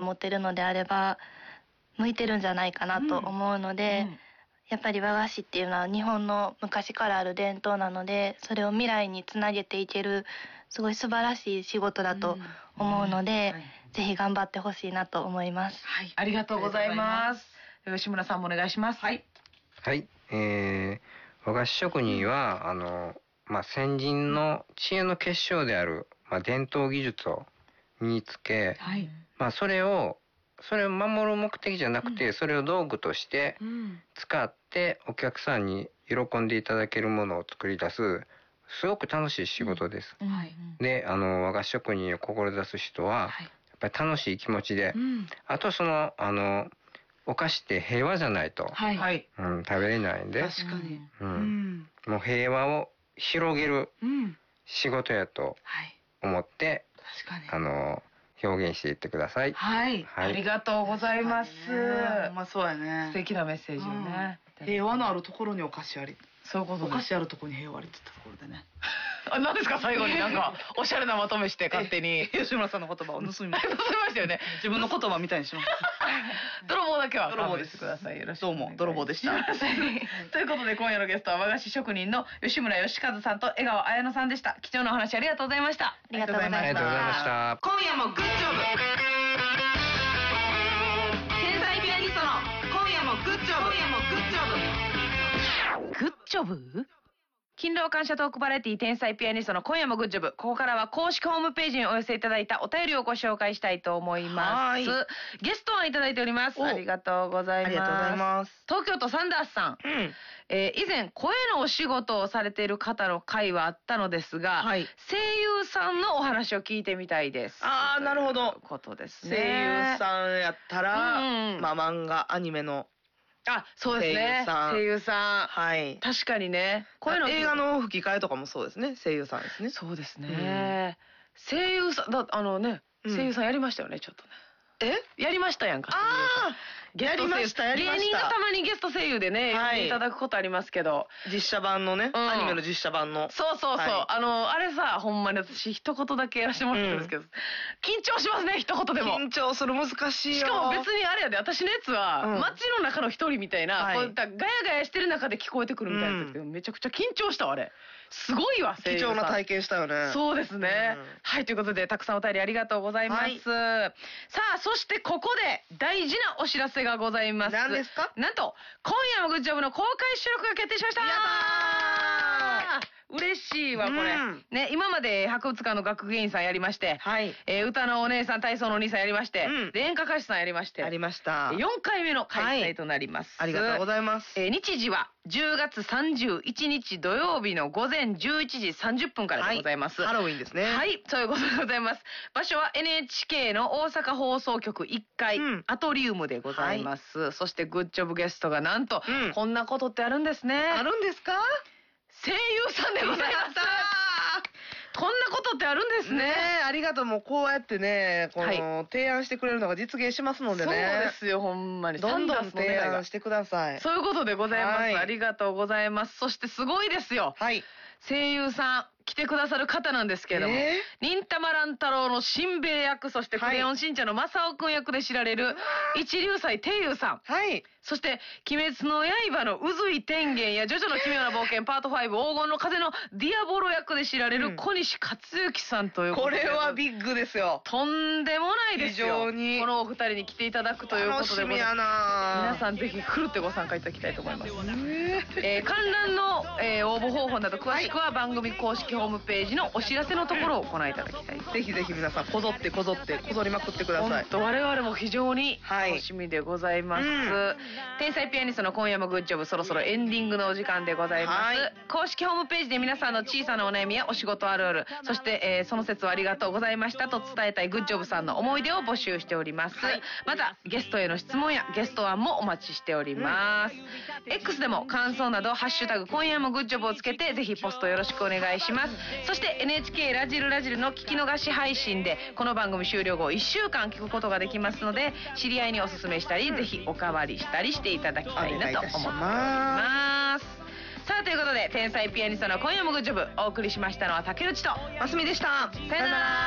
持ってるのであれば向いてるんじゃないかなと思うので、やっぱり和菓子っていうのは日本の昔からある伝統なので、それを未来につなげていけるすごい素晴らしい仕事だと思うので、ぜひ頑張ってほしいなと思います。 はい、ありがとうございます。吉村さんもお願いします。はい。 はい、和菓子職人は先人の知恵の結晶である、伝統技術を身につけ、それを守る目的じゃなくて、それを道具として使ってお客さんに喜んでいただけるものを作り出す、すごく楽しい仕事です。で、和菓子職人を志す人は、やっぱり楽しい気持ちで、あとお菓子って平和じゃないと、食べれないんで、 確かに、 もう平和を広げる仕事やと思って、表現していってください。 はい、ありがとうございます。 そうやね。 素敵なメッセージをね。 平和のあるところにお菓子あり。 そういうことお菓子あるところに平和ありって言ったところでね。 何ですか、最後になんかおしゃれなまとめして勝手に吉村さんの言葉を盗みました。 盗みましたよね。 自分の言葉みたいにします。 泥棒だけは泥棒です。 ください。よろしく。 どうも泥棒でした。 ということで今夜のゲストは和菓子職人の吉村義和さんと江川綾乃さんでした。貴重なお話ありがとうございました。 ありがとうございました。 ありがとうございました。 今夜もグッジョブ。天才ピアニストの今夜もグッジョブ。グッジョブ？勤労感謝トークバラエティ天才ピアニストの今夜もグッジョブ。ここからは公式ホームページにお寄せいただいたお便りをご紹介したいと思います。ゲストはいただいております。ありがとうございます。 ありがとうございます。 東京都サンダースさん。以前声のお仕事をされている方の回はあったのですが、声優さんのお話を聞いてみたいです。 ああ、なるほど。 ということですね。 声優さんやったら、漫画アニメのそうですね。声優さん。 はい。 確かにね。 映画の吹き替えとかもそうですね。声優さんですね。 そうですね。声優さん、声優さんやりましたよね、ちょっとね。やりましたやんか。 やりました。 芸人がたまにゲスト声優でね、呼んでいただくことありますけど。 実写版のね、アニメの実写版の。 そう。あれさ、ほんまに私一言だけやらせてもらってるんですけど、緊張しますね、一言でも。 緊張する、難しいよ。 しかも別にあれやで、私のやつは、街の中の一人みたいな、こういったガヤガヤしてる中で聞こえてくるみたいなやつけど、めちゃくちゃ緊張したわ、あれ。すごいわ、 貴重な体験したよね。 そうですね。はい、ということで、たくさんお便りありがとうございます。さあ、そしてここで大事なお知らせがございます。 何ですか？ なんと、今夜もグッジョブの公開収録が決定しました。 やったー！ 嬉しいわ、これ。ね、今まで博物館の学芸員さんやりまして、歌のお姉さん、体操のお兄さんやりまして、演歌歌手さんやりまして、 ありました。 4回目の開催となります。 ありがとうございます。 日時は10月31日土曜日の午前11時30分からでございます。 ハロウィンですね。 はい、そういうことでございます。場所は NHK の大阪放送局1階、アトリウムでございます。そしてグッジョブゲストがなんと、こんなことってあるんですね。 あるんですか？ 声優さんでございます。こんなことってあるんですね。 ありがとう。もうこうやってね、提案してくれるのが実現しますのでね。 そうですよ、ほんまに。 どんどん提案してください。 そういうことでございます。ありがとうございます。そしてすごいですよ。声優さん。来てくださる方なんですけれども、忍たま乱太郎のしんべヱ役、そしてクレヨンしんちゃんのマサオくん役で知られる一龍斎貞友さん、そして鬼滅の刃の宇髄天元やジョジョの奇妙な冒険パート5黄金の風のディアボロ役で知られる小西克幸さんということで、 これはビッグですよ。 とんでもないですよ。非常にこのお二人に来ていただくということで、 楽しみやな。 皆さんぜひ来るってご参加いただきたいと思います。観覧の応募方法など詳しくは番組公式ホームページのお知らせのところをご覧いただきたい。 ぜひぜひ皆さんこぞってこぞりまくってください。 我々も非常に楽しみでございます。天才ピアニストの今夜もグッジョブ、そろそろエンディングのお時間でございます。公式ホームページで皆さんの小さなお悩みやお仕事あるある、そして、その説はありがとうございましたと伝えたいグッジョブさんの思い出を募集しております。またゲストへの質問やゲスト案もお待ちしております。X でも感想などハッシュタグ今夜もグッジョブをつけてぜひポストよろしくお願いします。そして NHK ラジルの聞き逃し配信でこの番組終了後1週間聞くことができますので、知り合いにおすすめしたり、ぜひおかわりしたりしていただきたいなと思っております。さあ、ということで天才ピアニストの今夜もグッジョブ、お送りしましたのは竹内とますみでした。 さよなら。